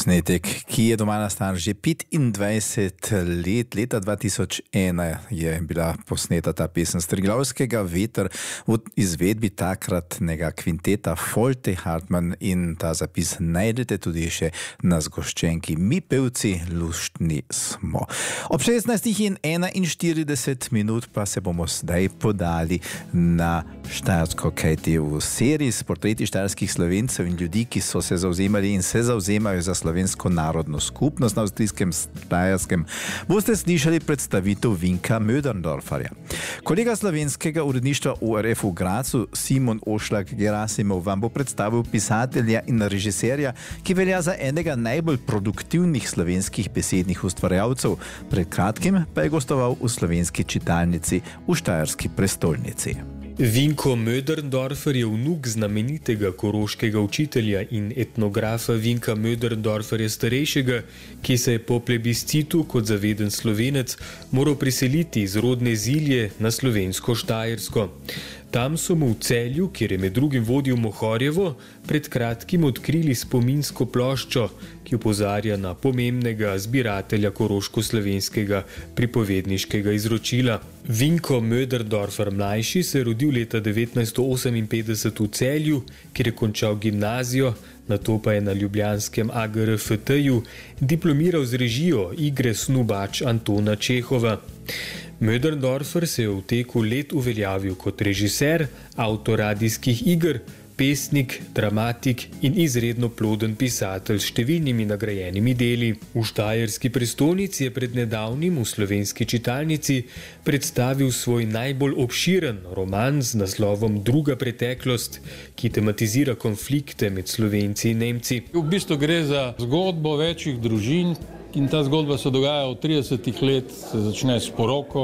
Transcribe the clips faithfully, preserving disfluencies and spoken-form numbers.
Posnetek, ki je doma nastal že petindvajset let, leta dva tisoč ena je bila posneta ta pesem Striglavskega veter v izvedbi takratnega kvinteta Folte Hartmann in ta zapis najdete tudi še na zgoščenki Mi pevci luštni smo. Ob šestnajstih in enainštirideset minut pa se bomo zdaj podali na Štajersko, kajti v seriji s portreti štajerskih Slovencev in ljudi, ki so se zauzemali in se zauzemajo za slovensko narodno skupnost na avstrijskem Štajerskem, boste slišali predstavitev Vinka Möderndorferja. Kolega slovenskega uredništva U R F v Gracu, Simon Ošlak Gerasimov, vam bo predstavil pisatelja in režiserja, ki velja za enega najbolj produktivnih slovenskih besednih ustvarjalcev. Pred kratkim pa je gostoval v slovenski čitalnici v štajerski prestolnici. Vinko Möderndorfer je vnuk znamenitega koroškega učitelja in etnografa Vinka Möderndorferja starejšega, ki se je po plebiscitu kot zaveden Slovenec moral priseliti iz rodne Zilje na slovensko Štajersko. Tam so mu v Celju, kjer je med drugim vodil Mohorjevo, pred kratkim odkrili spominsko ploščo, ki opozarja na pomembnega zbiratelja koroško-slovenskega pripovedniškega izročila. Vinko Möderndorfer mlajši se je rodil leta devetnajststo oseminpetdeset v Celju, kjer je končal gimnazijo, nato pa je na ljubljanskem A G R F T-ju diplomiral z režijo igre Snubač Antona Čehova. Möderndorfer se je v teku let uveljavil kot režiser, avtor radijskih iger, pesnik, dramatik in izredno ploden pisatelj s številnimi nagrajenimi deli. V štajerski prestolnici je pred nedavnim v slovenski čitalnici predstavil svoj najbolj obširen roman z naslovom Druga preteklost, ki tematizira konflikte med Slovenci in Nemci. V bistvu gre za zgodbo večjih družin in ta zgodba se dogaja v tridesetih let, se začne s poroko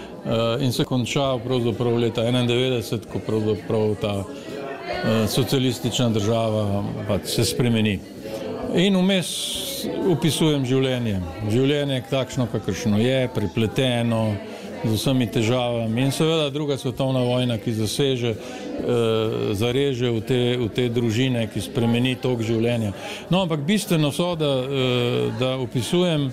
in se konča pravzaprav leta enaindevetdeset, ko pravzaprav ta socialistična država pač se spremeni. In vmes opisujem življenje. Življenje takšno, kakršno je, prepleteno, z vsemi težavami in seveda druga svetovna vojna, ki zaseže, zareže v te, v te družine, ki spremeni tok življenja. No, ampak bistveno so, da, da opisujem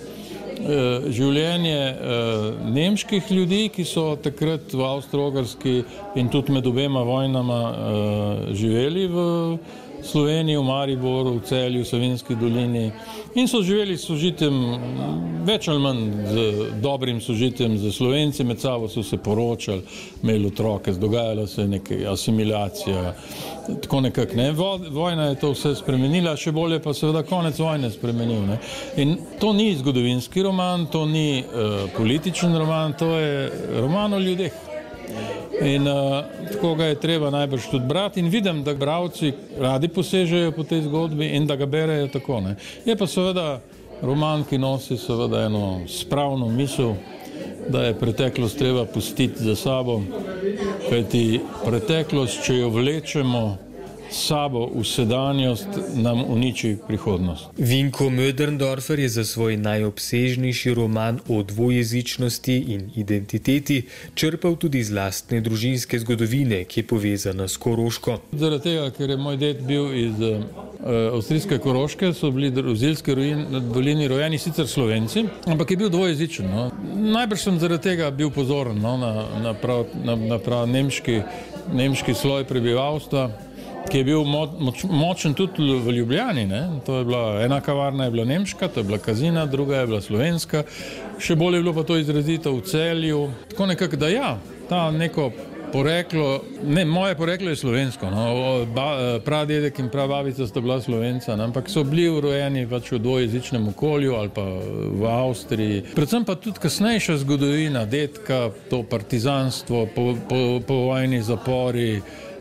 življenje nemških ljudi, ki so takrat v Avstro-Ogrski in tudi med obema vojnama živeli v Sloveniji, v Mariboru, v Celju, v Savinjski dolini in so živeli s sožitjem, več ali manj z dobrim sožitjem z Slovenci, med sabo so se poročali, imeli otroke, dogajala se je neka asimilacija, tako nekako, ne. Vojna je to vse spremenila, še bolje pa seveda konec vojne spremenil, ne. In to ni zgodovinski roman, to ni uh, političen roman, to je roman o ljudeh. In uh, tako ga je treba najbrž tudi brati in vidim, da bralci radi posežejo po tej zgodbi in da ga berejo tako, ne. Je pa seveda roman, ki nosi seveda eno spravno misel, da je preteklost treba pustiti za sabo, kajti preteklost, če jo vlečemo sabo v sedanjost, nam uniči prihodnost. Vinko Möderndorfer je za svoj najobsežnejši roman o dvojezičnosti in identiteti črpal tudi iz lastne družinske zgodovine, ki je povezana s Koroško. Zaradi tega, ker je moj ded bil iz uh, avstrijske Koroške, so bili v Zilski dolini rojeni sicer Slovenci, ampak je bil dvojezičen. No. Najbrž sem zaradi tega bil pozoren, no, na, na, prav, na, na prav nemški, nemški sloj prebivalstva, ki je bil moč, močen tudi v Ljubljani, ne? To je bila, ena kavarna je bila nemška, to je bila Kazina, druga je bila slovenska, še bolje je bilo pa to izrazito v Celju. Tako nekako, da ja, ta neko poreklo, ne, moje poreklo je slovensko, no? Ba, pradedek in prababica sta bila Slovenca, ne? Ampak so bili urojeni pač v dvojezičnem okolju ali pa v Avstriji. Predvsem pa tudi kasnejša zgodovina, dedka, to partizanstvo, po, po, po vojni zapori,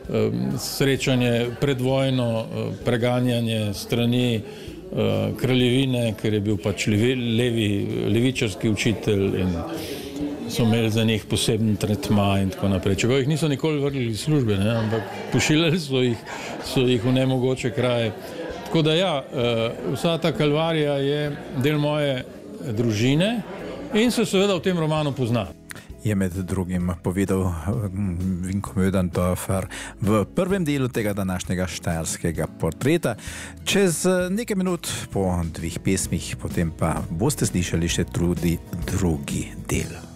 srečanje pred vojno, preganjanje strani kraljevine, ker je bil pač levi, levi, levičarski učitelj in so imeli za njih poseben tretma in tako naprej. Čeprav jih niso nikoli vrgli iz službe, ne? Ampak pošiljali so jih, so jih v nemogoče kraje. Tako da ja, vsa ta kalvarija je del moje družine in se seveda v tem romanu pozna. je med drugim povedal Vinko Möderndorfer v prvem delu tega današnjega štajerskega portreta. Čez nekaj minut po dveh pesmih, potem pa boste slišali še tudi drugi del.